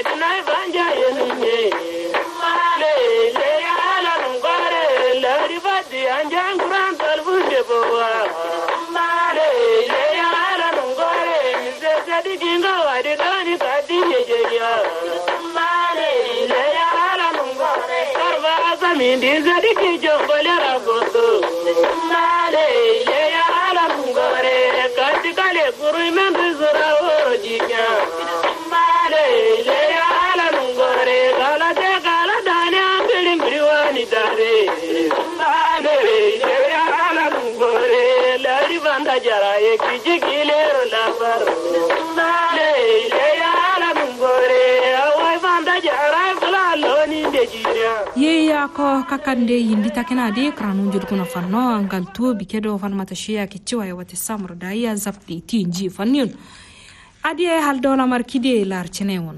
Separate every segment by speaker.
Speaker 1: adina banja yenye male le ala ngore la ribadi anjang kuran talbunde bowa male le ala ngore mize jadi kinga wadi dani kadi yejeya male le ala ngore karwa zamindi jadi kijongole ragodo male le ala ngore kadi kale guru membe zura ojinya male le ala ngore kala de kala dani ambilim briwani dare male le ala ngore la ribanda jara ye kijigile labar male le ala ngore awai banda jara kala loni dejiya
Speaker 2: ye ya ko kakande yindi takena de kranu jurkuna fanno angal to bikedo fan matashia kichwa ya wate samr daya zapti tinji fannion adi hal dola markide larchene wono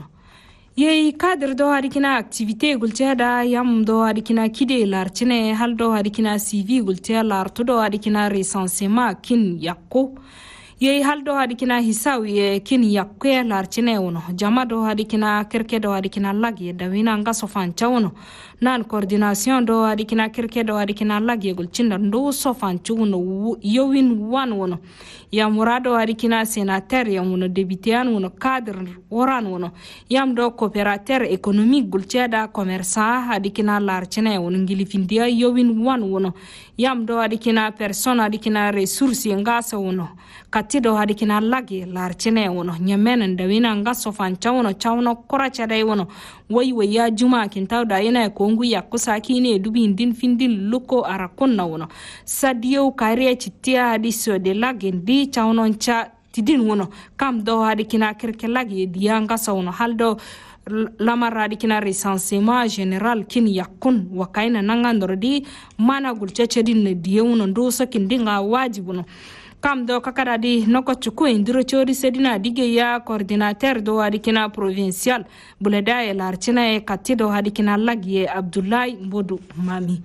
Speaker 2: ye cadre do adikina activité gulchada yam do adikina kide larchene hal do adikina cv gultia larto do adikina recensement kin yakko ye hal do adikina hisawi kin yakke larchene wono jama do adikina kerke do adikina lagi dawina ngaso fancha wono nan coordination do adikina kerke do adikina lagi gulchinda ndo so fancha wono yowin wan wono ya murado adikina sénateur ya wono députéan wono cadre oran wono yam do coopérateur économique gulcheda commerçant adikina larchene wono ngilifindia yowin wan wono yam do adikina personne adikina ressources ngasa wono katido adikina lagi larchene wono nyamen dawina ngaso fancha wono chawno koracha dai wono way ya juma kintaw da yana kongu ya kusaki ne dubi din findin luko arakonna wono sadio kariya chitia hadiso de lagendi chawno cha tidin wono kam do adikina kerke lagi dianga sawno haldo lamar adikina recensement général kin yakun wakaina nangandordi mana gulcheche din diye wono ndo sakindinga wajibuno kam do kakada di noko chuku indiro chori sedina dige ya coordinateur do adikina provincial buleda e larchina e katido adikina lagie Abdoulaye Mbodu Mami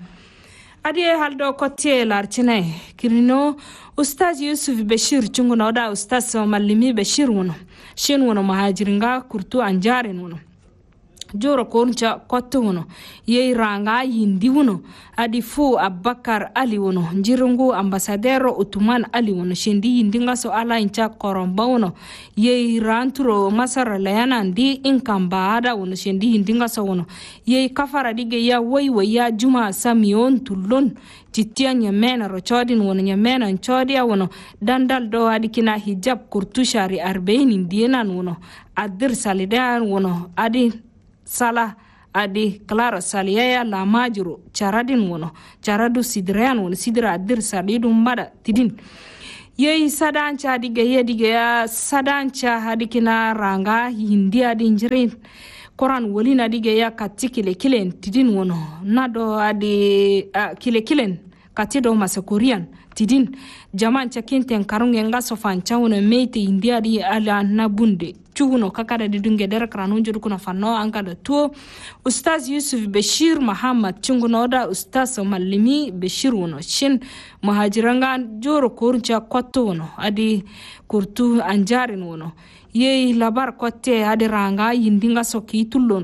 Speaker 2: adi haldo kotie larchina kirino ustaz Yusuf Bashir chunguna oda ustaz Malimi Bashir wono shin wono mahajiringa kurtu anjare wono joro koncha kotto wono ye ranga yindi wono adi fu Abubakar Ali wono njirungu ambassadeur Utuman Ali wono shendi yindinga so ala incha koromba wono ye ranturo masara layana ndi inkamba ada wono shendi yindinga so wono ye kafara dige ya way ya juma samion tulon titia nyamena rochodin wono nyamena nchodia wono dandal do adikina hijab kurtushari arbeini ndienan wono adir salidan wono adi sala adi Clara Saliaya la majuro charadin wono charadu sidran wono sidra adir salidu mbada tidin yei sadancha dige ya sadancha hadikina ranga hindia dinjirin koran wolina dige ya katikile kilen tidin wono nado adi kilen katido masakorian tidin jaman chakinten karunge ngaso fancha wono meite india di ala nabunde chuno kakada didunge dera kranunjur kuna fanno angada to ustaz Yusuf Bashir Muhammad chunguno da ustaz Malimi Bashir wono shin muhajiranga joro kurja kotto wono adi kurtu anjarin wono ye labar kotte adi ranga yindinga soki tullon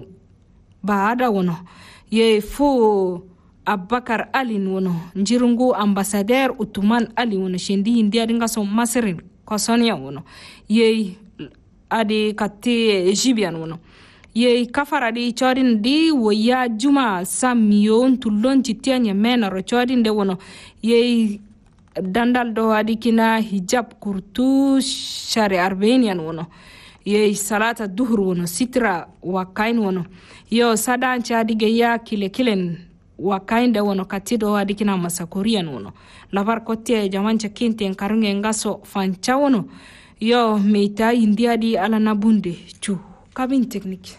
Speaker 2: baada wono ye fu Abubakar Ali wono njirungu ambassadeur Utuman Ali wono shendi india dinga so maserin kosonia wono ye adi kati Jibian wono ye kafara di chodin di woya juma samion tulon chitianya mena ro chodin de wono ye dandal do adi kina hijab kurtu shari arbenian wono ye salata duhur wono sitra wakain wono yo sadan chadi ge ya kilen wakain de wono katido adi kina masakorian wono lavar kotte jamancha kinte karunge ngaso fancha wono yo meita india di ala nabunde chu kabin technique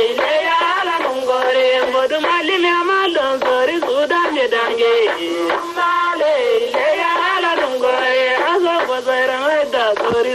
Speaker 1: Malimi amalon sori sudan ne dange